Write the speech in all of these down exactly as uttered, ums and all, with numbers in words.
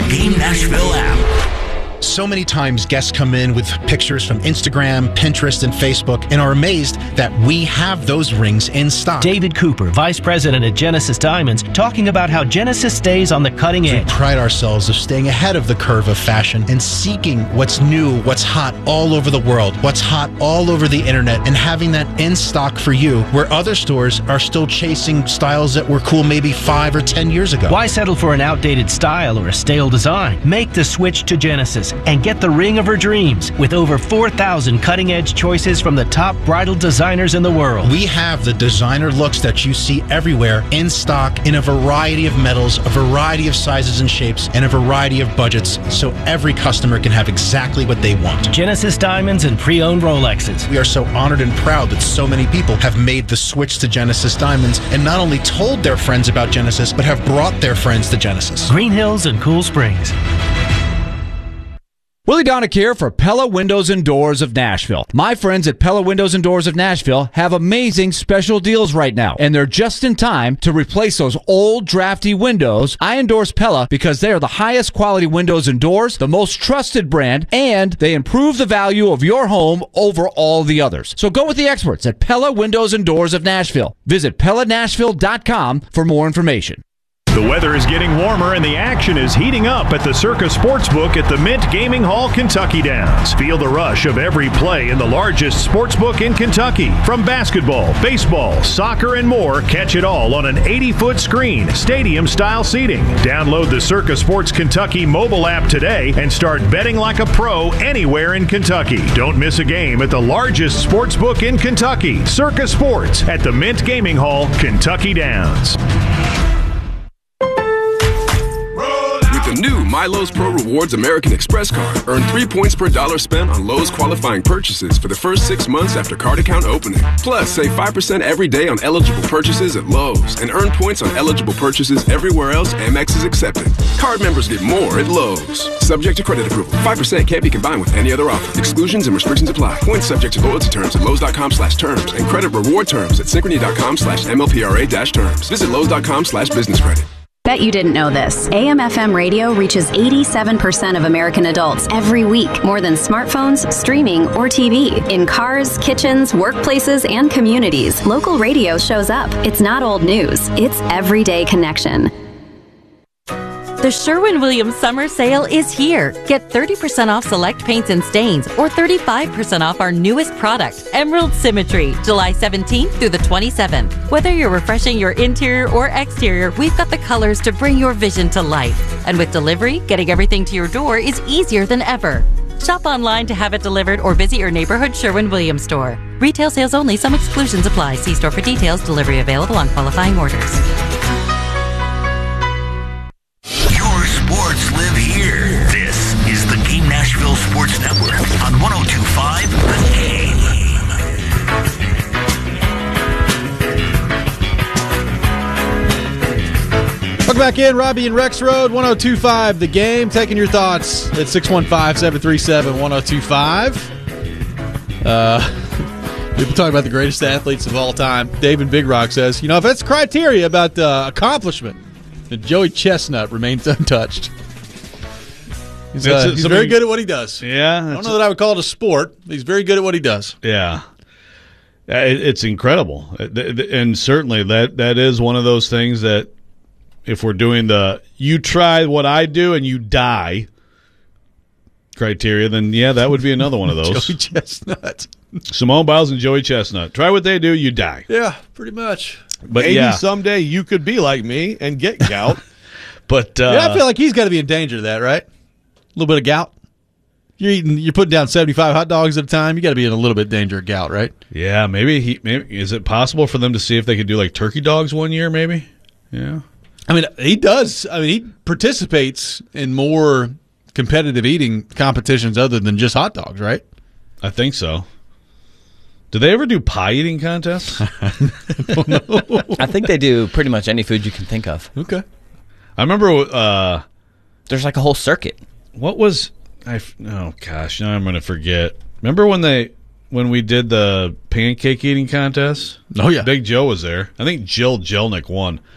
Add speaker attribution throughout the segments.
Speaker 1: Game Nashville app.
Speaker 2: So many times guests come in with pictures from Instagram, Pinterest, and Facebook and are amazed that we have those rings in stock.
Speaker 3: David Cooper, Vice President at Genesis Diamonds, talking about how Genesis stays on the cutting edge.
Speaker 2: We pride ourselves of staying ahead of the curve of fashion and seeking what's new, what's hot all over the world, what's hot all over the internet, and having that in stock for you, where other stores are still chasing styles that were cool maybe five or ten years ago.
Speaker 3: Why settle for an outdated style or a stale design? Make the switch to Genesis and get the ring of her dreams with over four thousand cutting-edge choices from the top bridal designers in the world.
Speaker 2: We have the designer looks that you see everywhere in stock in a variety of metals, a variety of sizes and shapes, and a variety of budgets, so every customer can have exactly what they want.
Speaker 3: Genesis Diamonds and pre-owned Rolexes.
Speaker 2: We are so honored and proud that so many people have made the switch to Genesis Diamonds and not only told their friends about Genesis, but have brought their friends to Genesis.
Speaker 3: Green Hills and Cool Springs.
Speaker 4: Willie Donick here for Pella Windows and Doors of Nashville. My friends at Pella Windows and Doors of Nashville have amazing special deals right now, and they're just in time to replace those old drafty windows. I endorse Pella because they are the highest quality windows and doors, the most trusted brand, and they improve the value of your home over all the others. So go with the experts at Pella Windows and Doors of Nashville. Visit Pella Nashville dot com for more information.
Speaker 5: The weather is getting warmer and the action is heating up at the Circa Sportsbook at the Mint Gaming Hall, Kentucky Downs. Feel the rush of every play in the largest sportsbook in Kentucky. From basketball, baseball, soccer, and more, catch it all on an eighty-foot screen, stadium-style seating. Download the Circa Sports Kentucky mobile app today and start betting like a pro anywhere in Kentucky. Don't miss a game at the largest sportsbook in Kentucky, Circa Sports at the Mint Gaming Hall, Kentucky Downs.
Speaker 6: The new MyLowe's Pro Rewards American Express card. Earn three points per dollar spent on Lowe's qualifying purchases for the first six months after card account opening. Plus, save five percent every day on eligible purchases at Lowe's and earn points on eligible purchases everywhere else Amex is accepted. Card members get more at Lowe's. Subject to credit approval. five percent can't be combined with any other offer. Exclusions and restrictions apply. Points subject to loyalty terms at Lowe's.com slash terms and credit reward terms at Synchrony.com slash MLPRA dash terms. Visit Lowe's.com slash business credit.
Speaker 7: Bet you didn't know this. A M F M radio reaches eighty-seven percent of American adults every week, more than smartphones, streaming, or T V. In cars, kitchens, workplaces, and communities, local radio shows up. It's not old news. It's everyday connection.
Speaker 8: The Sherwin-Williams Summer Sale is here. Get thirty percent off select paints and stains or thirty-five percent off our newest product, Emerald Symmetry, July seventeenth through the twenty-seventh. Whether you're refreshing your interior or exterior, we've got the colors to bring your vision to life. And with delivery, getting everything to your door is easier than ever. Shop online to have it delivered or visit your neighborhood Sherwin-Williams store. Retail sales only. Some exclusions apply. See store for details. Delivery available on qualifying orders.
Speaker 1: Sports live here. This is the Game Nashville Sports Network on one oh two point five The Game.
Speaker 9: Welcome back in, Robbie and Rex Road, one oh two point five The Game. Taking your thoughts at six one five, seven three seven, one oh two five. Uh, people talking about the greatest athletes of all time. David Big Rock says, you know, if that's criteria about uh, accomplishment, then Joey Chestnut remains untouched. He's, uh, he's very good at what he does.
Speaker 10: Yeah.
Speaker 9: I don't know that I would call it a sport. But he's very good at what he does.
Speaker 10: Yeah. It's incredible. And certainly that, that is one of those things that if we're doing the you try what I do and you die criteria, then yeah, that would be another one of those.
Speaker 9: Joey Chestnut.
Speaker 10: Simone Biles and Joey Chestnut. Try what they do, you die.
Speaker 9: Yeah, pretty much.
Speaker 10: But
Speaker 11: maybe
Speaker 10: yeah.
Speaker 11: someday you could be like me and get gout.
Speaker 10: But uh,
Speaker 9: yeah, I feel like he's got to be in danger of that, right? A little bit of gout. You're eating. You're putting down seventy-five hot dogs at a time. You got to be in a little bit of danger of gout, right?
Speaker 10: Yeah, maybe he. Maybe is it possible for them to see if they could do like turkey dogs one year? Maybe. Yeah.
Speaker 9: I mean, he does. I mean, he participates in more competitive eating competitions other than just hot dogs, right?
Speaker 10: I think so. Do they ever do pie eating contests?
Speaker 9: I don't know.
Speaker 12: I think they do pretty much any food you can think of.
Speaker 9: Okay.
Speaker 10: I remember uh,
Speaker 12: there's like a whole circuit.
Speaker 10: What was I? Oh gosh, now I'm going to forget. Remember when they when we did the pancake eating contest?
Speaker 9: Oh yeah,
Speaker 10: Big Joe was there. I think Jill Jelnick won.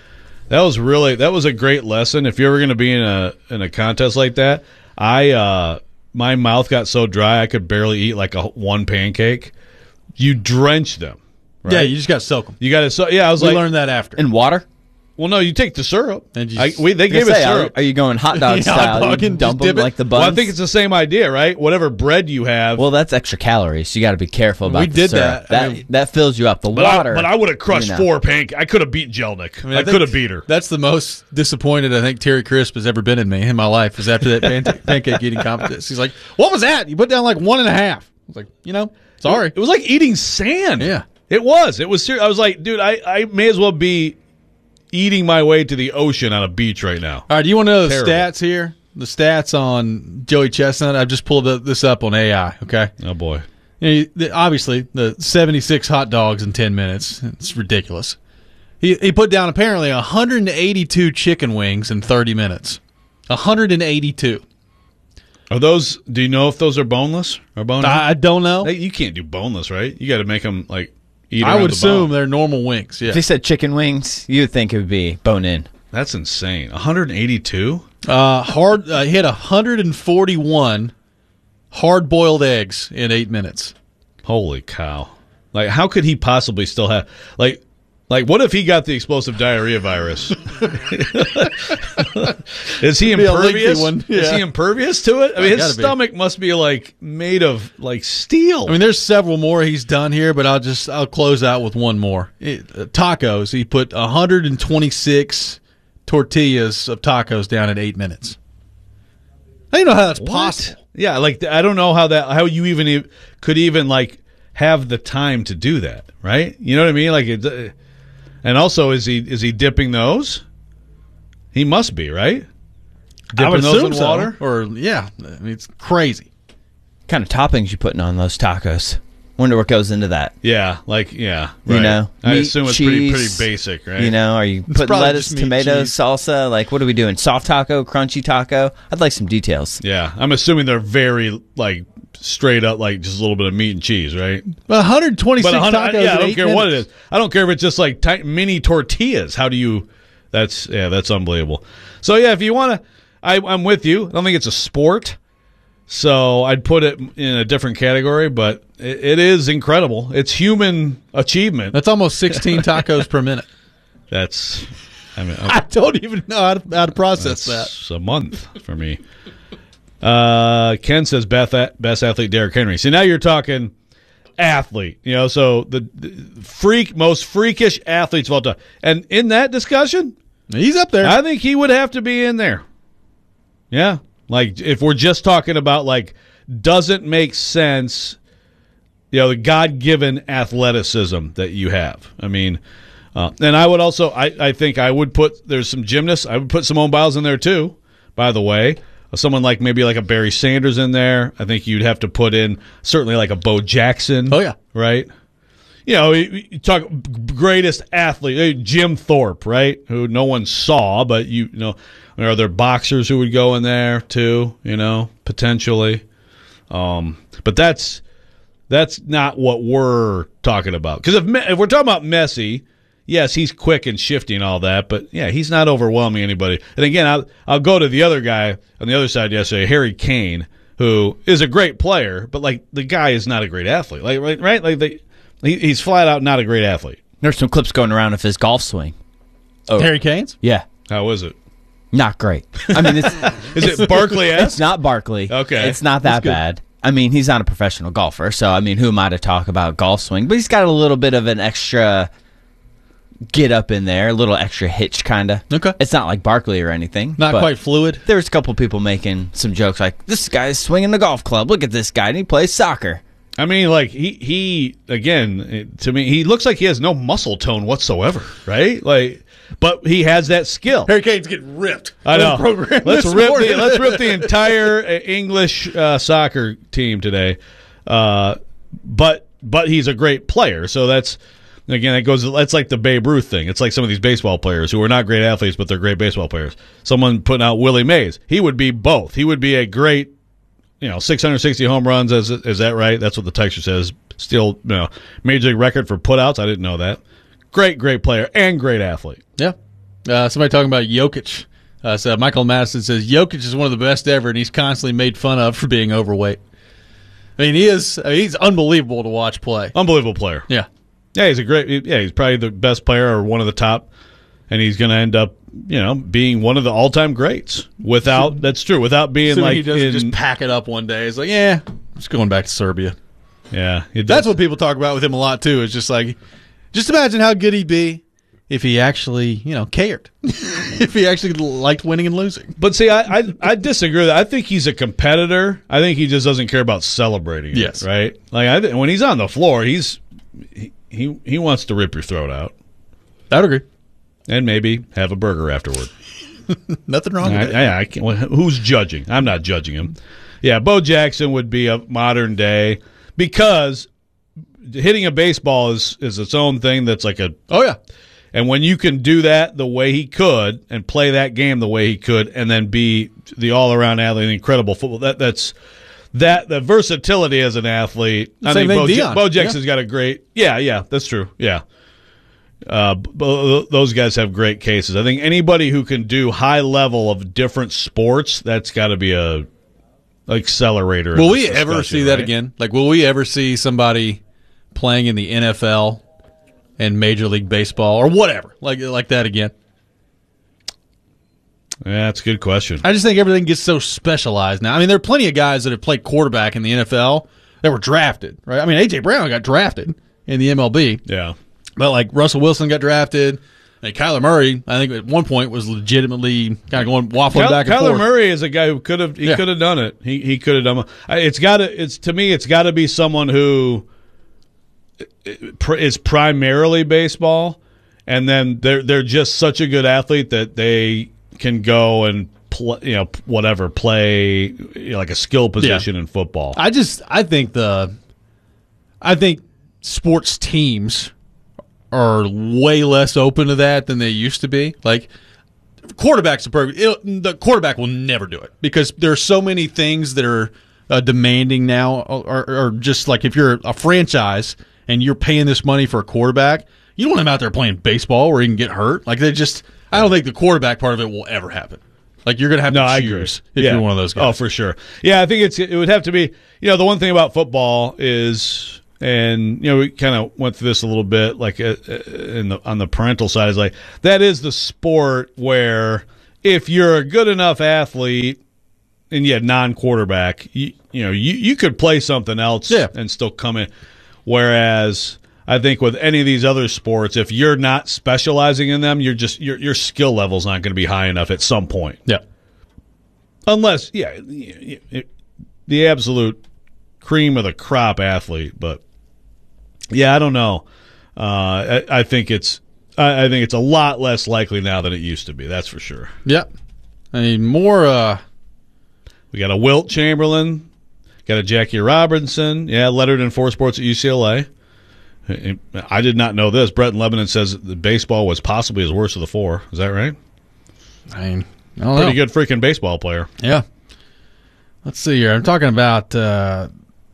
Speaker 10: That was really that was a great lesson. If you're ever going to be in a in a contest like that, I uh, my mouth got so dry I could barely eat like a one pancake. You drench them. Right?
Speaker 9: Yeah, you just got to soak them.
Speaker 10: You got to so yeah. I was
Speaker 9: we
Speaker 10: like,
Speaker 9: learned that after
Speaker 12: in water.
Speaker 10: Well, no, you take the syrup.
Speaker 9: And you
Speaker 10: I, we, they gave us
Speaker 12: say,
Speaker 10: syrup.
Speaker 12: Are, are you going hot dog
Speaker 9: Yeah,
Speaker 12: style?
Speaker 9: hot dog
Speaker 12: You
Speaker 9: and
Speaker 12: dump
Speaker 9: just dip
Speaker 12: them
Speaker 9: it?
Speaker 12: like the buns?
Speaker 10: Well, I think it's the same idea, right? Whatever bread you have.
Speaker 12: Well, that's extra calories. You got to be careful about
Speaker 9: We
Speaker 12: the
Speaker 9: did
Speaker 12: syrup.
Speaker 9: that. I
Speaker 12: That
Speaker 9: mean-
Speaker 12: that fills you up. The
Speaker 10: but
Speaker 12: water.
Speaker 10: I, but I would have crushed
Speaker 12: you know.
Speaker 10: four pancakes. I could have beat Jelnick. I,
Speaker 9: mean, I
Speaker 10: could
Speaker 9: think
Speaker 10: have beat her.
Speaker 9: That's the most disappointed I think Terry Crisp has ever been in me in my life is after that pancake, pancake eating contest. He's like, "What was that? You put down like one and a half." I was like, "You know, sorry."
Speaker 10: It was like eating sand.
Speaker 9: Yeah.
Speaker 10: It was. It was serious. I was like, dude, I, I may as well be eating my way to the ocean on a beach right now.
Speaker 9: All right, do you want to know the
Speaker 10: Terrible.
Speaker 9: stats here? The stats on Joey Chestnut. I've just pulled this up on A I. Okay.
Speaker 10: Oh boy.
Speaker 9: You know, the- obviously, the seventy-six hot dogs in ten minutes. It's ridiculous. He he put down apparently one hundred eighty-two chicken wings in thirty minutes. one hundred eighty-two.
Speaker 10: Are those? Do you know if those are boneless or boneless?
Speaker 9: I, I don't know.
Speaker 10: Hey, you can't do boneless, right? You got to make them like eat.
Speaker 9: I
Speaker 10: around
Speaker 9: would
Speaker 10: the
Speaker 9: assume
Speaker 10: bone.
Speaker 9: they're normal wings. Yeah.
Speaker 12: If he said chicken wings, you would think it would be bone in.
Speaker 10: That's insane. one hundred eighty-two.
Speaker 9: Uh, hard. Uh, he had one hundred forty-one hard-boiled eggs in eight minutes.
Speaker 10: Holy cow! Like, how could he possibly still have like? Like, what if he got the explosive diarrhea virus? Is he
Speaker 9: Be a lengthy
Speaker 10: impervious?
Speaker 9: one,
Speaker 10: Is
Speaker 9: yeah.
Speaker 10: he impervious to it? I mean,
Speaker 9: Oh,
Speaker 10: his
Speaker 9: gotta be.
Speaker 10: stomach must be like made of like steel.
Speaker 9: I mean, there's several more he's done here, but I'll just I'll close out with one more. It, uh, tacos. He put one hundred twenty-six tortillas of tacos down in eight minutes. I don't know how that's
Speaker 10: What?
Speaker 9: possible.
Speaker 10: Yeah, like I don't know how that how you even e- could even like have the time to do that, right? You know what I mean? Like, it, uh, and also is he is he dipping those? He must be, right? Dipping
Speaker 9: I would
Speaker 10: those
Speaker 9: assume
Speaker 10: in
Speaker 9: so.
Speaker 10: water?
Speaker 9: Or yeah, I mean, it's crazy.
Speaker 12: What kind of toppings you putting on those tacos? Wonder what goes into that.
Speaker 10: Yeah, like yeah,
Speaker 12: You
Speaker 10: right.
Speaker 12: know,
Speaker 10: I
Speaker 12: meat,
Speaker 10: assume it's pretty
Speaker 12: cheese,
Speaker 10: pretty basic, right?
Speaker 12: You know, are you putting
Speaker 9: probably
Speaker 12: lettuce,
Speaker 9: just meat,
Speaker 12: tomatoes,
Speaker 9: cheese.
Speaker 12: salsa? Like, what are we doing? Soft taco, crunchy taco? I'd like some details.
Speaker 10: Yeah, I'm assuming they're very like straight up, like just a little bit of meat and cheese, right?
Speaker 9: Well, one hundred twenty-six
Speaker 10: But one hundred
Speaker 9: tacos.
Speaker 10: yeah, I
Speaker 9: in
Speaker 10: don't
Speaker 9: eight
Speaker 10: care what it
Speaker 9: minutes.
Speaker 10: is. I don't care if it's just like tight, mini tortillas. How do you? That's yeah, that's unbelievable. So yeah, if you want to, I'm with you. I don't think it's a sport, so I'd put it in a different category. But it, it is incredible. It's human achievement.
Speaker 9: That's almost sixteen tacos per minute.
Speaker 10: That's, I mean,
Speaker 9: I don't even know how to, how to process that.
Speaker 10: that's a month for me. Uh, Ken says best, best athlete Derrick Henry. See, now you're talking athlete, you know, so the, the freak, most freakish athletes of all time. And in that discussion,
Speaker 9: He's up there.
Speaker 10: I think he would have to be in there. Yeah. Like, if we're just talking about, like, doesn't make sense, you know, the God-given athleticism that you have. I mean, uh, and I would also, I, I think I would put, there's some gymnasts, I would put Simone Biles in there too, by the way. Someone like maybe like a Barry Sanders in there. I think you'd have to put in certainly like a Bo Jackson.
Speaker 9: Oh, yeah.
Speaker 10: Right? You know, you, you talk greatest athlete, eh, Jim Thorpe, right? Who no one saw, but you, you know, are there boxers who would go in there too? You know, potentially. Um, but that's that's not what we're talking about. Because if Me- if we're talking about Messi, yes, he's quick and shifty and all that, but yeah, he's not overwhelming anybody. And again, I'll I'll go to the other guy on the other side yesterday, Harry Kane, who is a great player, but like the guy is not a great athlete. Like right, right? Like they. He, he's flat out not a great athlete.
Speaker 12: There's some clips going around of his golf swing.
Speaker 9: Oh. Harry Kane's?
Speaker 12: Yeah.
Speaker 10: How is it?
Speaker 12: Not great. I mean, it's,
Speaker 10: is it Barkley-esque?
Speaker 12: It's not Barkley.
Speaker 10: Okay.
Speaker 12: It's not that bad. I mean, he's not a professional golfer, so I mean, who am I to talk about golf swing? But he's got a little bit of an extra get up in there, a little extra hitch, kind of.
Speaker 9: Okay.
Speaker 12: It's not like Barkley or anything.
Speaker 9: Not
Speaker 12: but
Speaker 9: quite fluid.
Speaker 12: There's a couple people making some jokes like, "This guy's swinging the golf club. Look at this guy, and he plays soccer."
Speaker 10: I mean, like, he, he again, to me, he looks like he has no muscle tone whatsoever, right? Like, but he has that skill.
Speaker 9: Harry Kane's getting ripped.
Speaker 10: I know.
Speaker 9: Program
Speaker 10: Let's
Speaker 9: this
Speaker 10: rip,
Speaker 9: morning.
Speaker 10: the, let's rip the entire English uh, soccer team today. Uh, but but he's a great player, so that's, again, that goes. That's like the Babe Ruth thing. It's like some of these baseball players who are not great athletes, but they're great baseball players. Someone putting out Willie Mays. He would be both. He would be a great, you know, six hundred sixty home runs. Is, is that right? That's what the texture says. Still, you know, major league record for putouts. I didn't know that. Great, great player and great athlete.
Speaker 9: Yeah. Uh, somebody talking about Jokic. Uh, so Michael Madison says Jokic is one of the best ever, and he's constantly made fun of for being overweight. I mean, he is. I mean, he's unbelievable to watch play.
Speaker 10: Unbelievable player.
Speaker 9: Yeah,
Speaker 10: yeah, he's a great. Yeah, he's probably the best player or one of the top, and he's going to end up, you know, being one of the all-time greats. Without that's true. Without being
Speaker 9: so
Speaker 10: like
Speaker 9: he doesn't
Speaker 10: in,
Speaker 9: just pack it up one day. He's like, yeah, I'm just going back to Serbia.
Speaker 10: Yeah,
Speaker 9: that's what people talk about with him a lot too. It's just like, just imagine how good he'd be if he actually, you know, cared. If he actually liked winning and losing.
Speaker 10: But see, I, I I disagree with that. I think he's a competitor. I think he just doesn't care about celebrating.
Speaker 9: Yes,
Speaker 10: it, right. Like I, when he's on the floor, he's he, he he wants to rip your throat out.
Speaker 9: I would agree,
Speaker 10: and maybe have a burger afterward.
Speaker 9: Nothing wrong with
Speaker 10: I,
Speaker 9: that.
Speaker 10: I, I can't, who's judging? I'm not judging him. Yeah, Bo Jackson would be a modern day because hitting a baseball is is its own thing. That's like a
Speaker 9: oh yeah.
Speaker 10: And when you can do that the way he could and play that game the way he could and then be the all-around athlete, the incredible football, that that's that the versatility as an athlete. I
Speaker 9: Same
Speaker 10: think
Speaker 9: thing,
Speaker 10: Bo,
Speaker 9: Deion.
Speaker 10: Bo Jackson's
Speaker 9: Yeah.
Speaker 10: got a great – yeah, yeah, that's true. Yeah. Uh, b- those guys have great cases. I think anybody who can do high level of different sports, that's got to be a accelerator.
Speaker 9: Will
Speaker 10: in
Speaker 9: we
Speaker 10: this
Speaker 9: ever
Speaker 10: discussion,
Speaker 9: see that
Speaker 10: right?
Speaker 9: again? Like, will we ever see somebody playing in the N F L and Major League Baseball or whatever like like that again?
Speaker 10: Yeah, that's a good question.
Speaker 9: I just think everything gets so specialized now. I mean, there are plenty of guys that have played quarterback in the N F L that were drafted, right? I mean, A J Brown got drafted in the M L B.
Speaker 10: Yeah.
Speaker 9: But, like, Russell Wilson got drafted. And Kyler Murray, I think at one point, was legitimately kind of going waffling
Speaker 10: Kyler,
Speaker 9: back and
Speaker 10: Kyler
Speaker 9: forth.
Speaker 10: Murray is a guy who could have he
Speaker 9: Yeah.
Speaker 10: could have done it. He he could have done it. It's got to it's to me it's got to be someone who is primarily baseball, and then they're they're just such a good athlete that they can go and play, you know, whatever play you know, like a skill position in football.
Speaker 9: I just I think the I think sports teams are way less open to that than they used to be. Like, quarterback's a perfect. It, the quarterback will never do it because there are so many things that are uh, demanding now, or, or just like if you're a franchise and you're paying this money for a quarterback, you don't want him out there playing baseball where he can get hurt. Like, they just, I don't think the quarterback part of it will ever happen. Like, you're going to have
Speaker 10: No,
Speaker 9: to
Speaker 10: I
Speaker 9: choose
Speaker 10: agree.
Speaker 9: if
Speaker 10: Yeah.
Speaker 9: you're one of those guys.
Speaker 10: Oh, for sure. Yeah, I think it's it would have to be. You know, the one thing about football is. And, you know, we kind of went through this a little bit, like uh, in the, on the parental side, is like that is the sport where if you're a good enough athlete and you have non-quarterback, you, you know, you, you could play something else
Speaker 9: Yeah.
Speaker 10: and still come in. Whereas I think with any of these other sports, if you're not specializing in them, you're just your your skill level's not going to be high enough at some point.
Speaker 9: Yeah.
Speaker 10: Unless, yeah, the absolute cream of the crop athlete, but. Yeah, I don't know. Uh, I, I think it's I, I think it's a lot less likely now than it used to be. That's for sure.
Speaker 9: Yep. I mean, more. Uh,
Speaker 10: we got a Wilt Chamberlain, got a Jackie Robinson. Yeah, lettered in four sports at U C L A. I did not know this. Brett in Lebanon says the baseball was possibly his worst of the four. Is that right?
Speaker 9: I mean, I don't
Speaker 10: pretty
Speaker 9: know.
Speaker 10: good freaking baseball player.
Speaker 9: Yeah. Let's see here. I'm talking about. Uh,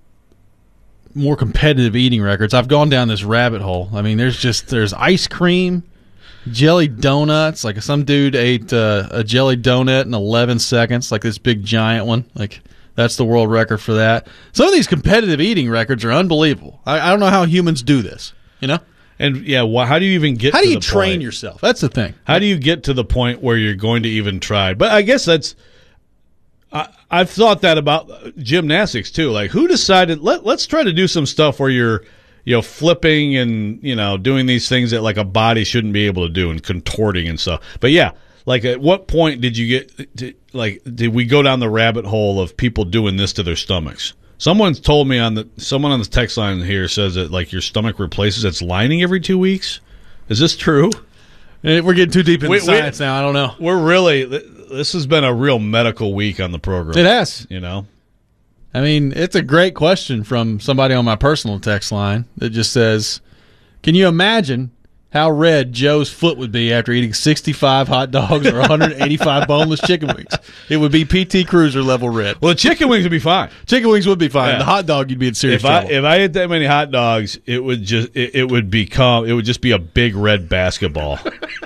Speaker 9: more competitive eating records. I've gone down this rabbit hole. I mean, there's just there's ice cream, jelly donuts. Like some dude ate uh, a jelly donut in eleven seconds, like this big giant one. Like that's the world record for that. Some of these competitive eating records are unbelievable. I, I don't know how humans do this. You know?
Speaker 10: And yeah, wh- how do you even get?
Speaker 9: How
Speaker 10: to
Speaker 9: do you
Speaker 10: the
Speaker 9: train
Speaker 10: point?
Speaker 9: yourself? That's the thing.
Speaker 10: How do you get to the point where you're going to even try? But I guess that's. I, I've thought that about gymnastics too. Like, who decided? Let Let's try to do some stuff where you're, you know, flipping and you know doing these things that like a body shouldn't be able to do and contorting and stuff. But yeah, like at what point did you get? Did, like, did we go down the rabbit hole of people doing this to their stomachs? Someone's told me on the someone on the text line here says that like your stomach replaces its lining every two weeks. Is this true?
Speaker 9: We're getting too deep into
Speaker 10: We- we-
Speaker 9: science now. I don't know.
Speaker 10: We're really. This has been a real medical week on the program.
Speaker 9: It has.
Speaker 10: You know?
Speaker 9: I mean, it's a great question from somebody on my personal text line that just says, can you imagine how red Joe's foot would be after eating sixty-five hot dogs or one hundred eighty-five boneless chicken wings? It would be P T Cruiser level red.
Speaker 10: Well, the chicken wings would be fine.
Speaker 9: Chicken wings would be fine.
Speaker 10: Yeah.
Speaker 9: The hot dog, you'd be in serious
Speaker 10: If I
Speaker 9: trouble.
Speaker 10: if I ate that many hot dogs, it would just it, it would become it would just be a big red basketball.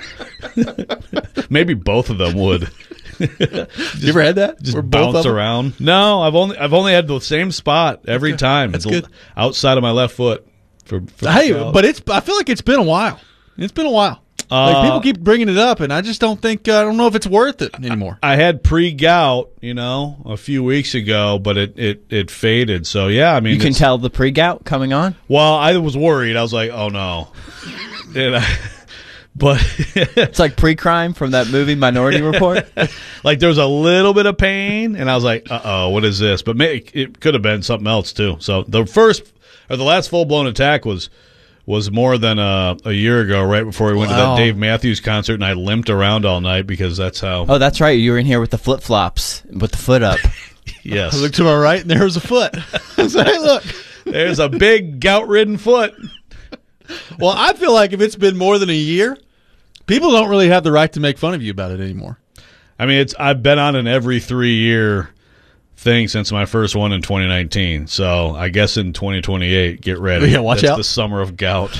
Speaker 10: Maybe both of them would.
Speaker 9: You ever had that?
Speaker 10: Just
Speaker 9: Where both
Speaker 10: bounce
Speaker 9: of them-
Speaker 10: around. No, I've only I've only had the same spot every time.
Speaker 9: That's
Speaker 10: it's
Speaker 9: good.
Speaker 10: outside of my left foot. For, for
Speaker 9: Hey,
Speaker 10: gout.
Speaker 9: but it's. I feel like it's been a while. It's been a while. Like
Speaker 10: Uh,
Speaker 9: people keep bringing it up, and I just don't think uh, I don't know if it's worth it anymore.
Speaker 10: I had pre-gout, you know, a few weeks ago, but it, it, it faded. So, yeah, I mean.
Speaker 12: You can
Speaker 10: it's-
Speaker 12: tell the pre-gout coming on?
Speaker 10: Well, I was worried. I was like, oh, no. And I, but.
Speaker 12: It's like pre-crime from that movie Minority Report.
Speaker 10: Like, there was a little bit of pain, and I was like, uh-oh, what is this? But may, it could have been something else, too. So, the first, or the last full-blown attack was. was more than a, a year ago, right before we went
Speaker 12: Wow.
Speaker 10: to that Dave Matthews concert, and I limped around all night because that's how.
Speaker 12: Oh, that's right. You were in here with the flip-flops, with the foot up.
Speaker 10: Yes.
Speaker 9: I looked to my right, and there was a foot. I said, hey, look.
Speaker 10: There's a big gout-ridden foot.
Speaker 9: Well, I feel like if it's been more than a year, people don't really have the right to make fun of you about it anymore.
Speaker 10: I mean, it's I've been on an every three-year thing since my first one in twenty nineteen. So I guess in twenty twenty-eight, get ready.
Speaker 9: Yeah, watch
Speaker 10: That's
Speaker 9: out.
Speaker 10: the summer of gout.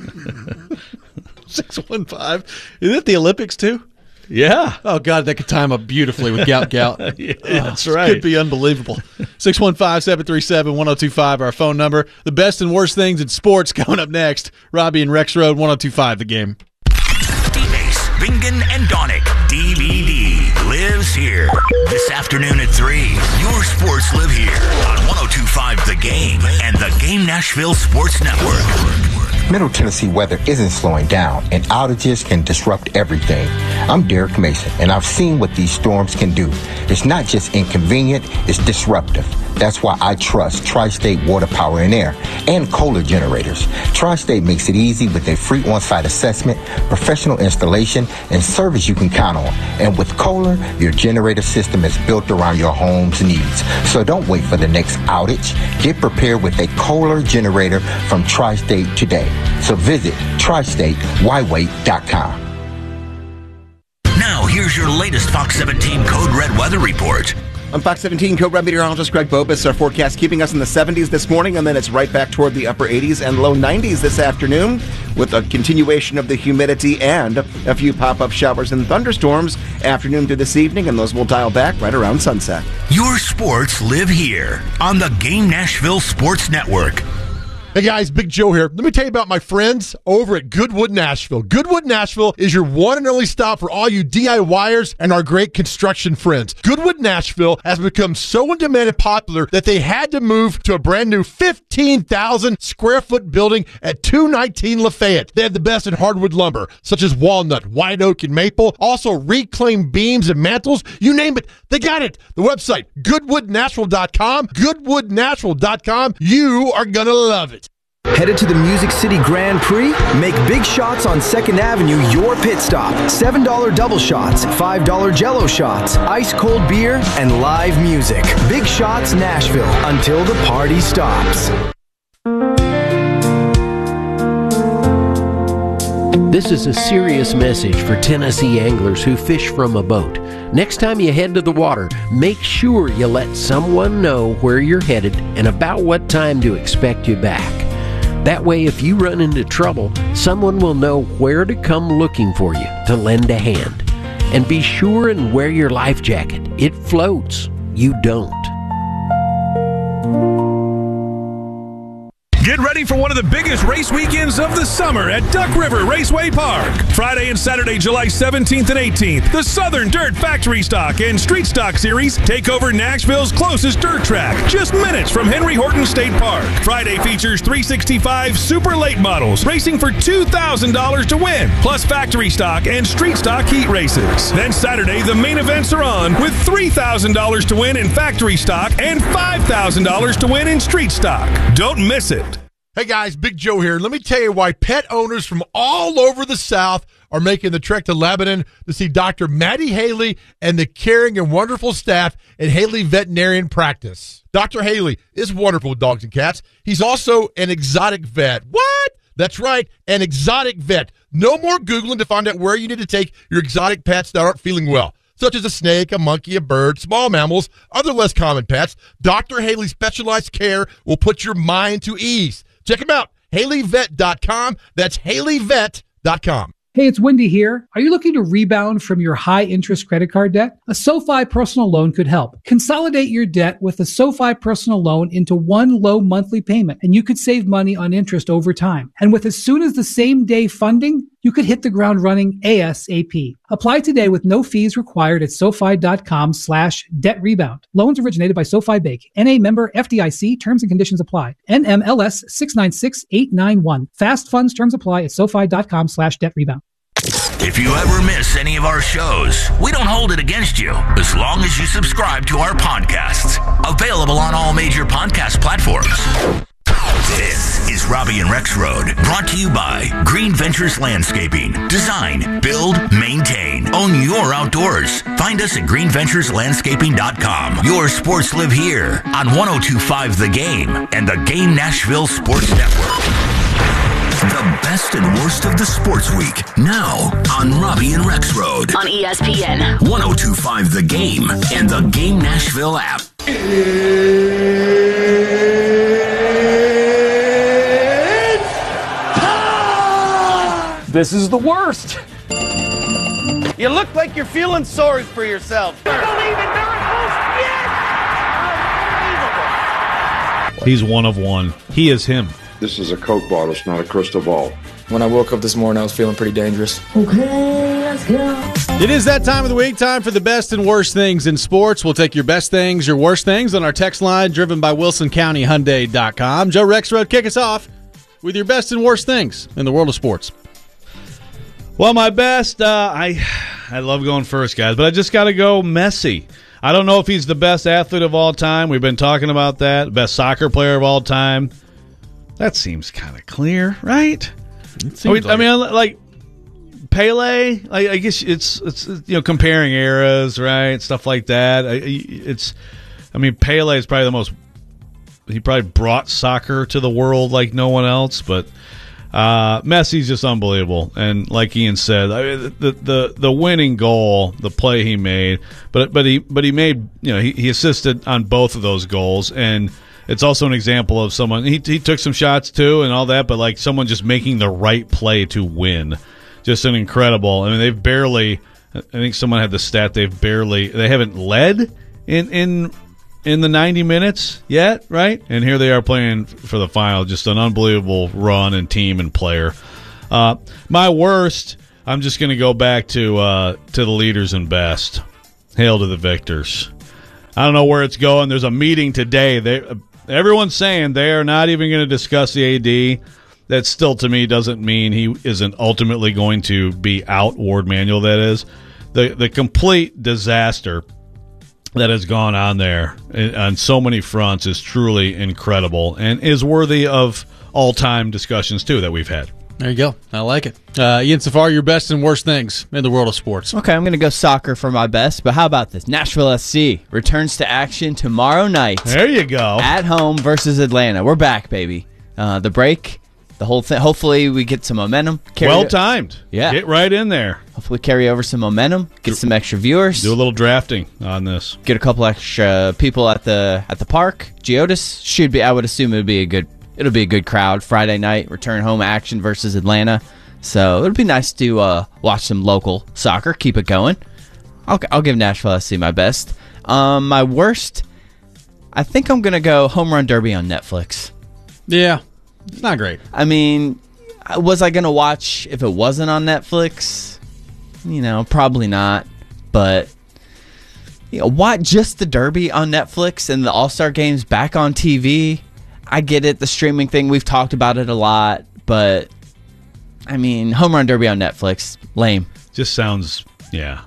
Speaker 9: six one five. Is it the Olympics, too?
Speaker 10: Yeah.
Speaker 9: Oh, God, that could time up beautifully with gout, gout.
Speaker 10: Yeah,
Speaker 9: Oh,
Speaker 10: that's
Speaker 9: this
Speaker 10: right.
Speaker 9: could be unbelievable. six one five, seven three seven, one oh two five, our phone number. The best and worst things in sports coming up next. Robbie and Rex Road, one oh two five, The Game.
Speaker 1: D-Base, Bingen, and Donick. D V D lives here. This afternoon at three, your sports live here on one oh two five The Game and the Game Nashville Sports Network.
Speaker 13: Middle Tennessee weather isn't slowing down, and outages can disrupt everything. I'm Derek Mason, and I've seen what these storms can do. It's not just inconvenient, it's disruptive. That's why I trust Tri-State Water, Power, and Air and Kohler generators. Tri-State makes it easy with a free on-site assessment, professional installation, and service you can count on. And with Kohler, your generator system is built around your home's needs. So don't wait for the next outage. Get prepared with a Kohler generator from Tri-State today. So visit tri state why wait dot com.
Speaker 1: Now, here's your latest Fox seventeen Code Red weather report.
Speaker 14: I'm Fox seventeen Code Red meteorologist Greg Bopus. Our forecast keeping us in the seventies this morning, and then it's right back toward the upper eighties and low nineties this afternoon, with a continuation of the humidity and a few pop-up showers and thunderstorms afternoon through this evening, and those will dial back right around sunset.
Speaker 1: Your sports live here on the Game Nashville Sports Network.
Speaker 15: Hey guys, Big Joe here. Let me tell you about my friends over at Goodwood Nashville. Goodwood Nashville is your one and only stop for all you DIYers and our great construction friends. Goodwood Nashville has become so in demand and popular that they had to move to a brand new fifteen thousand square foot building at two nineteen Lafayette. They have the best in hardwood lumber, such as walnut, white oak, and maple. Also reclaimed beams and mantles. You name it, they got it. The website, goodwood nashville dot com. goodwood nashville dot com. You are going to love it.
Speaker 16: Headed to the Music City Grand Prix? Make Big Shots on second Avenue your pit stop. seven dollar double shots, five dollar Jell-O shots, ice-cold beer, and live music. Big Shots Nashville, until the party stops.
Speaker 17: This is a serious message for Tennessee anglers who fish from a boat. Next time you head to the water, make sure you let someone know where you're headed and about what time to expect you back. That way, if you run into trouble, someone will know where to come looking for you to lend a hand. And be sure and wear your life jacket. It floats. You don't.
Speaker 18: Get ready for one of the biggest race weekends of the summer at Duck River Raceway Park. Friday and Saturday, July seventeenth and eighteenth, the Southern Dirt Factory Stock and Street Stock Series take over Nashville's closest dirt track, just minutes from Henry Horton State Park. Friday features three sixty-five Super Late models racing for two thousand dollars to win, plus factory stock and street stock heat races. Then Saturday, the main events are on with three thousand dollars to win in factory stock and five thousand dollars to win in street stock. Don't miss it.
Speaker 15: Hey guys, Big Joe here. Let me tell you why pet owners from all over the South are making the trek to Lebanon to see Doctor Maddie Haley and the caring and wonderful staff at Haley Veterinarian Practice. Doctor Haley is wonderful with dogs and cats. He's also an exotic vet. What? That's right, an exotic vet. No more Googling to find out where you need to take your exotic pets that aren't feeling well, such as a snake, a monkey, a bird, small mammals, other less common pets. Doctor Haley's specialized care will put your mind to ease. Check him out, haley vet dot com. That's haley vet dot com.
Speaker 19: Hey, it's Wendy here. Are you looking to rebound from your high-interest credit card debt? A SoFi personal loan could help. Consolidate your debt with a SoFi personal loan into one low monthly payment, and you could save money on interest over time. And with as soon as the same day funding, you could hit the ground running ASAP. Apply today with no fees required at SoFi.com slash debt rebound. Loans originated by SoFi Bank. N A member F D I C. Terms and conditions apply. N M L S six nine six eight nine one. Fast funds terms apply at SoFi.com slash debt rebound.
Speaker 1: If you ever miss any of our shows, we don't hold it against you as long as you subscribe to our podcasts. Available on all major podcast platforms. This is Robbie and Rex Road, brought to you by Green Ventures Landscaping. Design, build, maintain, own your outdoors. Find us at green ventures landscaping dot com. Your sports live here on one oh two point five The Game and the Game Nashville Sports Network. The best and worst of the sports week, now on Robbie and Rex Road.
Speaker 20: On E S P N.
Speaker 1: one oh two point five The Game and the Game Nashville app.
Speaker 21: This is the worst.
Speaker 22: You look like you're feeling sorry for yourself.
Speaker 21: Believe in miracles? Yes! Unbelievable.
Speaker 10: He's one of one. He is him.
Speaker 23: This is a Coke bottle, it's not a crystal ball.
Speaker 24: When I woke up this morning, I was feeling pretty dangerous.
Speaker 9: Okay, let's go. It is that time of the week, time for the best and worst things in sports. We'll take your best things, your worst things on our text line, driven by Wilson County Hyundai dot com. Joe Rexrode, kick us off with your best and worst things in the world of sports.
Speaker 10: Well, my best, uh, I I love going first, guys, but I just got to go Messi. I don't know if he's the best athlete of all time. We've been talking about that. Best soccer player of all time. That seems kind of clear, right? I mean, like, I mean, like Pele. I, I guess it's it's you know comparing eras, right? Stuff like that. I, it's, I mean, Pele is probably the most. He probably brought soccer to the world like no one else, but uh, Messi's just unbelievable. And like Ian said, I mean, the the the winning goal, the play he made, but but he but he made you know he, he assisted on both of those goals. And it's also an example of someone, he he took some shots too and all that, but like someone just making the right play to win. Just an incredible. I mean, they've barely, I think someone had the stat, they've barely, they haven't led in in in the ninety minutes yet, right? And here they are playing for the final. Just an unbelievable run and team and player. Uh, my worst, I'm just going to go back to uh, to the leaders and best. Hail to the victors. I don't know where it's going. There's a meeting today. They, everyone's saying they are not even going to discuss the A D. That still, to me, doesn't mean he isn't ultimately going to be out, Ward Manuel, that is. The the complete disaster that has gone on there on so many fronts is truly incredible and is worthy of all-time discussions, too, that we've had.
Speaker 9: There you go. I like it. Uh, Ian Safari, your best and worst things in the world of sports.
Speaker 12: Okay, I'm going to go soccer for my best, but how about this? Nashville S C returns to action tomorrow night.
Speaker 10: There you go.
Speaker 12: At home versus Atlanta. We're back, baby. Uh, the break, the whole thing. Hopefully we get some momentum.
Speaker 10: Well timed.
Speaker 12: Yeah.
Speaker 10: Get right in there.
Speaker 12: Hopefully carry over some momentum, get some extra viewers.
Speaker 10: Do a little drafting on this.
Speaker 12: Get a couple extra people at the at the park. Geodis should be, I would assume it would be a good It'll be a good crowd. Friday night, return home action versus Atlanta. So it'll be nice to uh, watch some local soccer. Keep it going. I'll, I'll give Nashville S C my best. Um, my worst, I think I'm going to go Home Run Derby on Netflix.
Speaker 9: Yeah, it's not great.
Speaker 12: I mean, was I going to watch if it wasn't on Netflix? You know, probably not. But, you know, what, just the Derby on Netflix and the All-Star Games back on T V? I get it, the streaming thing, we've talked about it a lot, but, I mean, Home Run Derby on Netflix, lame.
Speaker 10: Just sounds, yeah.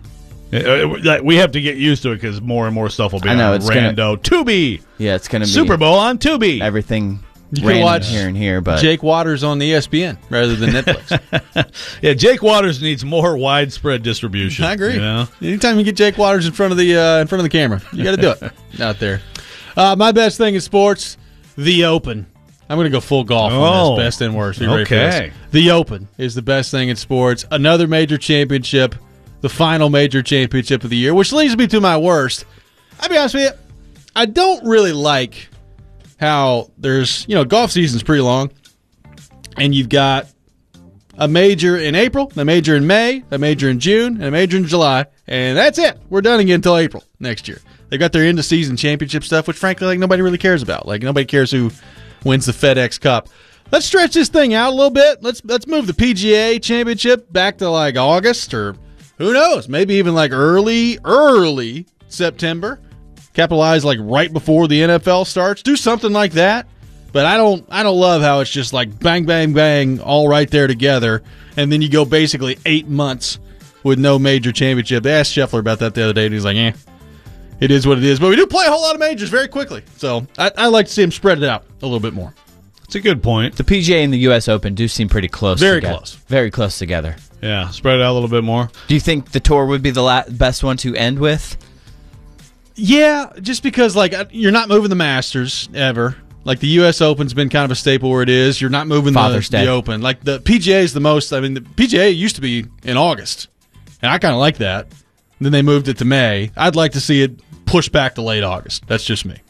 Speaker 10: We have to get used to it because more and more stuff will be
Speaker 12: I know,
Speaker 10: on
Speaker 12: it's
Speaker 10: Rando.
Speaker 12: Gonna,
Speaker 10: Tubi!
Speaker 12: Yeah, it's going to be.
Speaker 10: Super Bowl on Tubi!
Speaker 12: Everything
Speaker 9: you
Speaker 12: random
Speaker 9: can watch
Speaker 12: here and here, but.
Speaker 9: Jake Waters on the E S P N rather than Netflix.
Speaker 10: Yeah, Jake Waters needs more widespread distribution.
Speaker 9: I agree.
Speaker 10: You know?
Speaker 9: Anytime you get Jake Waters in front of the uh, in front of the camera, you got to do it out there. Uh, my best thing in sports. The Open. I'm going to go full golf
Speaker 10: oh,
Speaker 9: on this, best and worst.
Speaker 10: Okay.
Speaker 9: The Open is the best thing in sports. Another major championship, the final major championship of the year, which leads me to my worst. I'll be honest with you, I don't really like how there's, you know, golf season's pretty long, and you've got a major in April, a major in May, a major in June, and a major in July, and that's it. We're done again until April next year. They've got their end-of-season championship stuff, which frankly, like nobody really cares about. Like nobody cares who wins the FedEx Cup. Let's stretch this thing out a little bit. Let's let's move the P G A Championship back to like August or who knows, maybe even like early, early September. Capitalize like right before the N F L starts. Do something like that. But I don't I don't love how it's just like bang, bang, bang, all right there together, and then you go basically eight months with no major championship. They asked Scheffler about that the other day, and he's like, eh, it is what it is. But we do play a whole lot of majors very quickly. So I, I like to see him spread it out a little bit more.
Speaker 10: It's a good point.
Speaker 12: The P G A and the U S Open do seem pretty close
Speaker 9: Very
Speaker 12: together.
Speaker 9: close.
Speaker 12: Very close together.
Speaker 10: Yeah, spread it out a little bit more.
Speaker 12: Do you think the tour would be the la- best one to end with?
Speaker 9: Yeah, just because like you're not moving the Masters ever. Like the U S Open's been kind of a staple where it is. You're not moving the,
Speaker 12: Father's Day.
Speaker 9: the Open. Like the P G A is the most. I mean, the P G A used to be in August, and I kind of like that. Then they moved it to May. I'd like to see it pushed back to late August. That's just me.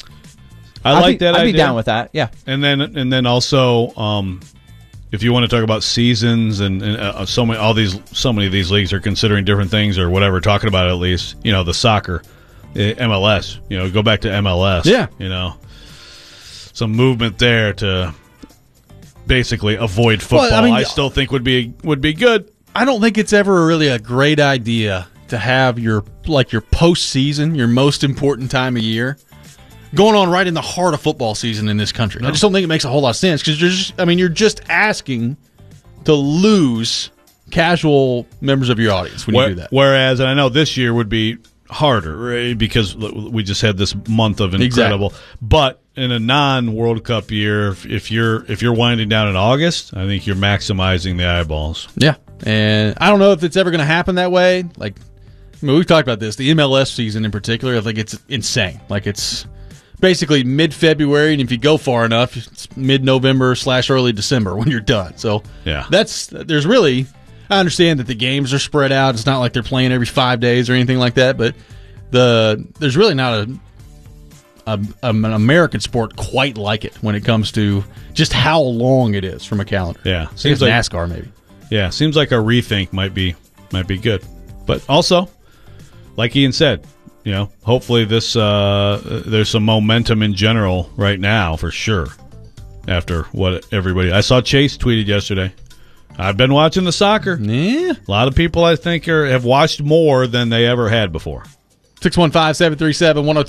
Speaker 10: I
Speaker 12: I'd
Speaker 10: like
Speaker 12: be,
Speaker 10: that
Speaker 12: I'd
Speaker 10: idea.
Speaker 12: be down with that, yeah.
Speaker 10: And then and then also, um, if you want to talk about seasons and, and uh, so many, all these, so many of these leagues are considering different things or whatever. Talking about it at least, you know, the soccer, uh, M L S. You know, go back to M L S.
Speaker 9: Yeah.
Speaker 10: You know, some movement there to basically avoid football.
Speaker 9: Well, I mean,
Speaker 10: I still think would be would be good.
Speaker 9: I don't think it's ever really a great idea to have your like your postseason, your most important time of year, going on right in the heart of football season in this country. No. I just don't think it makes a whole lot of sense because you're just, I mean, you're just asking to lose casual members of your audience when
Speaker 10: Where,
Speaker 9: you do that.
Speaker 10: Whereas, and I know this year would be harder, right? Because we just had this month of incredible.
Speaker 9: Exactly.
Speaker 10: But in a non-World Cup year, if, if you're if you're winding down in August, I think you're maximizing the eyeballs.
Speaker 9: Yeah, and I don't know if it's ever going to happen that way. Like, I mean, we've talked about this. The M L S season in particular, I think it's insane. Like, it's basically mid-February, and if you go far enough, it's mid-November slash early December when you're done. So
Speaker 10: yeah,
Speaker 9: that's there's really. I understand that the games are spread out. It's not like they're playing every five days or anything like that. But the there's really not a, a an American sport quite like it when it comes to just how long it is from a calendar.
Speaker 10: Yeah,
Speaker 9: seems like NASCAR maybe.
Speaker 10: Yeah, seems like a rethink might be might be good. But also, like Ian said, you know, hopefully this uh, there's some momentum in general right now for sure. After what everybody, I saw Chase tweeted yesterday. I've been watching the soccer.
Speaker 9: Yeah.
Speaker 10: A lot of people, I think, are have watched more than they ever had before.
Speaker 9: six one five, seven three seven, one oh two